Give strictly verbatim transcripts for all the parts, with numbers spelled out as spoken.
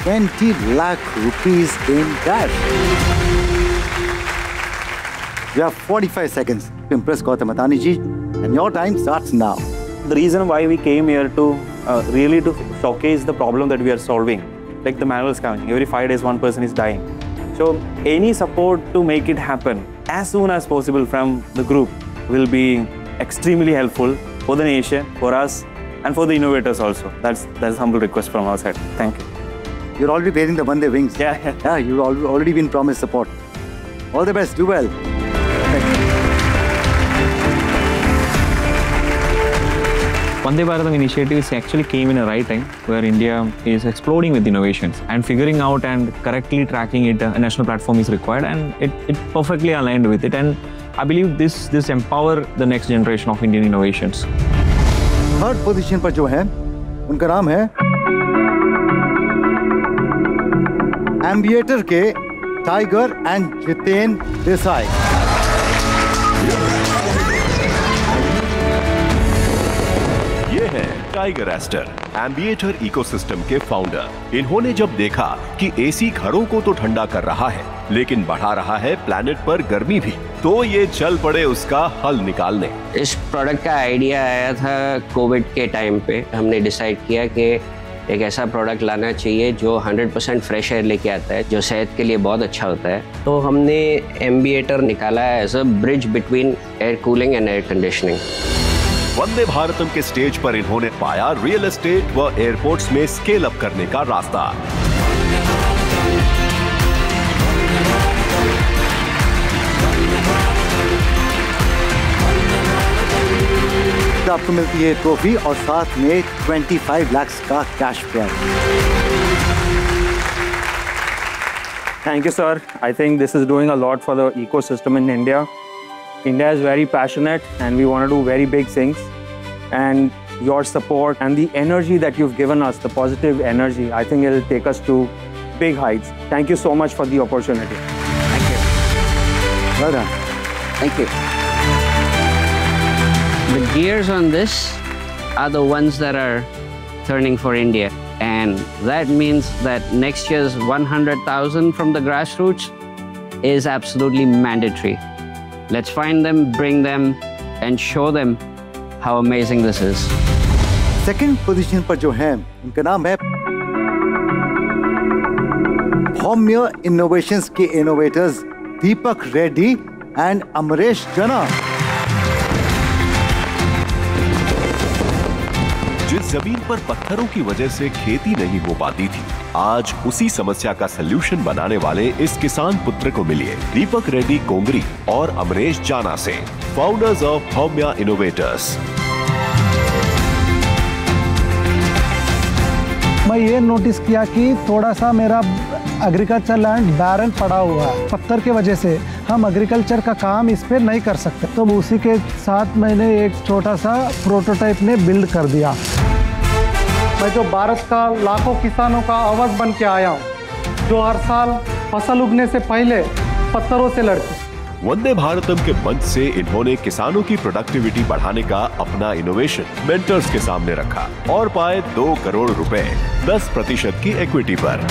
twenty lakh rupees in cash. You have forty-five seconds to impress Gautam Adani ji, and your time starts now. The reason why we came here to uh, really to showcase the problem that we are solving, like the manual scavenging. Every five days, one person is dying. So any support to make it happen as soon as possible from the group will be extremely helpful for the nation, for us, and for the innovators also. That's that's a humble request from our side. Thank you. You're already wearing the Vande wings. Yeah, yeah. Yeah, you've al- already been promised support. All the best. Do well. Vande Bharatam initiative actually came in a right time where India is exploding with innovations and figuring out and correctly tracking it. A national platform is required, and it, it perfectly aligned with it. And I believe this this empower the next generation of Indian innovations. Third position पर जो है, उनका नाम है एम्बिएटर के tiger and Jiten Desai. ये है tiger ester, एम्बिएटर ecosystem के फाउंडर. इन्होंने जब देखा कि एसी घरों को तो ठंडा कर रहा है, लेकिन बढ़ा रहा है प्लैनेट पर गर्मी भी, तो ये चल पड़े उसका हल निकालने. इस प्रोडक्ट का आइडिया आया था कोविड के टाइम पे. हमने डिसाइड किया कि एक ऐसा प्रोडक्ट लाना चाहिए जो हंड्रेड परसेंट फ्रेश एयर लेके आता है, जो सेहत के लिए बहुत अच्छा होता है. तो हमने एम्बिएटर निकाला है as a bridge between air cooling and air conditioning. वंदे भारतम के स्टेज पर इन्होंने पाया रियल एस्टेट व एयरपोर्ट्स में स्केल अप करने का रास्ता. आपको मिलती है ट्रॉफी और साथ में पच्चीस लाख का cash prize. Thank you, sir. I think this is doing a lot for the ecosystem in India. India is very passionate and we want to do very big things. And your support and the energy that you've given us, the positive energy, I think it'll take us to big heights. Thank you so much for the opportunity. Thank you. Well done. Thank you. The gears on this are the ones that are turning for India. And that means that next year's one hundred thousand from the grassroots is absolutely mandatory. Let's find them, bring them, and show them how amazing this is. Second position पर जो है, उनका नाम है Homia Innovations के innovators Deepak Reddy and Amresh जना. जिस जमीन पर पत्थरों की वजह से खेती नहीं हो पाती थी, आज उसी समस्या का सलूशन बनाने वाले इस किसान पुत्र को मिलिए दीपक रेड्डी कोंगरी और अमरेश जाना से, फाउंडर्स ऑफ होमिया इनोवेटर्स. मैं ये नोटिस किया कि थोड़ा सा मेरा एग्रीकल्चर लैंड बैरन पड़ा हुआ है. पत्थर के वजह से हम एग्रीकल्चर का काम इस पे नहीं कर सकते. तो उसी के साथ मैंने एक छोटा सा प्रोटोटाइप ने बिल्ड कर दिया. मैं जो भारत का लाखों किसानों का आवाज बन के आया हूँ, जो हर साल फसल उगने से पहले पत्थरों से लड़ते. वंदे भारतम के मंच से इन्होंने किसानों की प्रोडक्टिविटी बढ़ाने का अपना इनोवेशन मेंटर्स के सामने रखा और पाए दो करोड़ रुपए दस प्रतिशत की इक्विटी पर.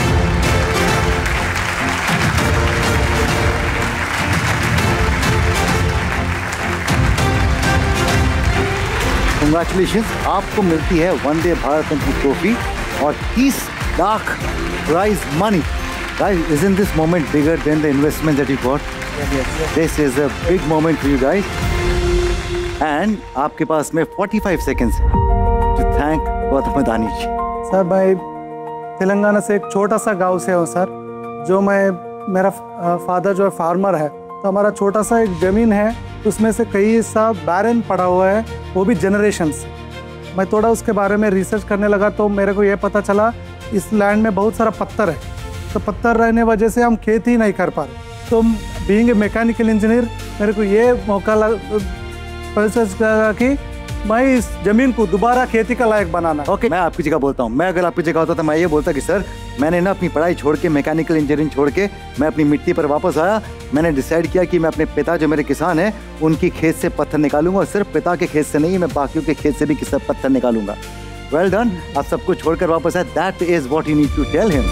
Congratulations, आपको मिलती है वंदे भारतम की ट्रॉफी और तीस lakh prize money. Guys, isn't this moment bigger than the investment that you got? Yes, yes. This is a big moment for you guys. And आपके पास में forty-five seconds to thank Gautam Adani ji. Sir, मैं तेलंगाना से एक छोटा सा गांव से हूँ सर. जो मैं मेरा फादर जो है फार्मर है, तो हमारा छोटा सा एक ज़मीन है, उसमें से कई हिस्सा बैरन पड़ा हुआ है, वो भी जनरेशन से. मैं थोड़ा उसके बारे में रिसर्च करने लगा तो मेरे को ये पता चला इस लैंड में बहुत सारा पत्थर है. तो पत्थर रहने वजह से हम खेती नहीं कर पा रहे. तो बीइंग ए मैकेनिकल इंजीनियर मेरे को ये मौका लगा कि मैं इस जमीन को दोबारा खेती का लायक बनाना. ओके okay, मैं आपकी जगह बोलता हूँ. मैं अगर आपकी जगह होता तो मैं ये बोलता कि सर, मैंने ना अपनी पढ़ाई छोड़ के, मैकेनिकल इंजीनियरिंग छोड़ के मैं अपनी मिट्टी पर वापस आया. मैंने डिसाइड किया कि मैं अपने पिता जो मेरे किसान हैं उनकी खेत से पत्थर निकालूंगा, और सिर्फ पिता के खेत से नहीं, मैं बाकियों के खेत से भी किसी पत्थर निकालूंगा. Well done. आप सबको छोड़कर वापस आए. That is what you need to tell him.